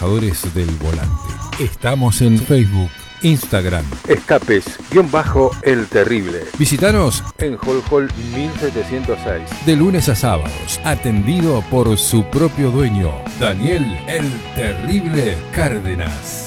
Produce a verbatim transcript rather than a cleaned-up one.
trabajadores del volante. Estamos en Facebook, Instagram. Escapes-El Terrible. Visítanos en Hall Hall mil setecientos seis. De lunes a sábados, atendido por su propio dueño, Daniel El Terrible Cárdenas.